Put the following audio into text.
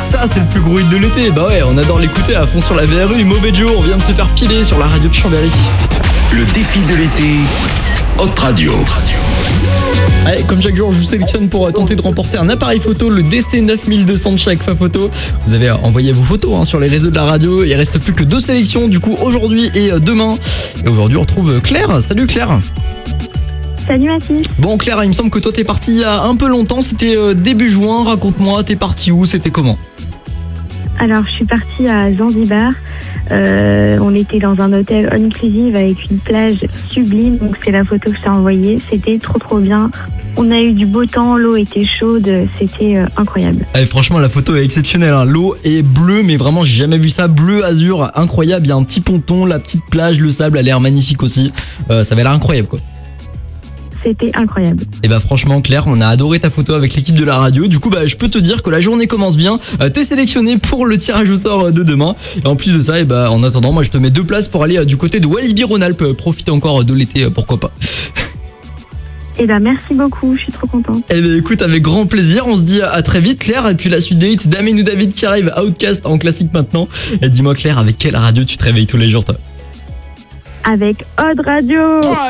Ça, c'est le plus gros hit de l'été. Bah ouais, on adore l'écouter à fond sur la VRU. Mauvais Joe, on vient de se faire piler sur la radio de Chambéry. Le défi de l'été, Hot Radio. Allez, comme chaque jour, je vous sélectionne pour tenter de remporter un appareil photo, le DC9200 de chez Agfa Photo. Vous avez envoyé vos photos sur les réseaux de la radio. Il reste plus que 2 sélections, du coup, aujourd'hui et demain. Et aujourd'hui, on retrouve Claire. Salut Claire. Salut Mathis. Bon Claire, il me semble que toi t'es partie il y a un peu longtemps, c'était début juin. Raconte-moi, t'es partie où, c'était comment? Alors, je suis partie à Zanzibar. On était dans un hôtel all-inclusive avec une plage sublime. Donc, c'est la photo que je t'ai envoyée. C'était trop bien. On a eu du beau temps, l'eau était chaude. C'était incroyable. Eh, franchement, la photo est exceptionnelle. L'eau est bleue, mais vraiment, j'ai jamais vu ça. Bleu, azur, incroyable. Il y a un petit ponton, la petite plage, le sable a l'air magnifique aussi. Ça avait l'air incroyable, quoi. C'était incroyable. Et bah franchement Claire, on a adoré ta photo avec l'équipe de la radio. Du coup je peux te dire que la journée commence bien. T'es sélectionné pour le tirage au sort de demain. Et en plus de ça, en attendant, moi je te mets 2 places pour aller du côté de Walibi-Rhône-Alpes. Profite encore de l'été, pourquoi pas. Merci beaucoup, je suis trop contente. Écoute, avec grand plaisir, on se dit à très vite Claire. Et puis la suite des hits d'Amine ou David qui arrive, Outcast en classique maintenant. Et dis-moi Claire, avec quelle radio tu te réveilles tous les jours toi? Avec Hot Radio.